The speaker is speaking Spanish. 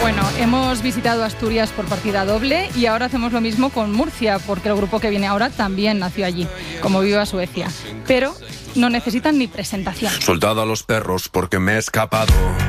Bueno, hemos visitado Asturias por partida doble y ahora hacemos lo mismo con Murcia, porque el grupo que viene ahora también nació allí, como Viva Suecia. Pero no necesitan ni presentación. Soltado a los perros porque me he escapado.